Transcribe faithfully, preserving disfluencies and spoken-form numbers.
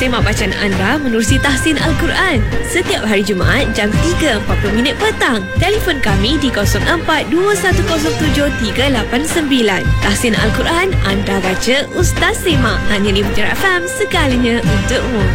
semak bacaan anda menerusi tahsin Al-Quran setiap hari Jumaat jam tiga empat puluh minit petang. Telefon kami di kosong empat dua satu kosong tujuh tiga lapan sembilan. Tahsin Al-Quran, anda baca, Ustaz semak. Hanya di Mujarab F M, sekalinya untukmu.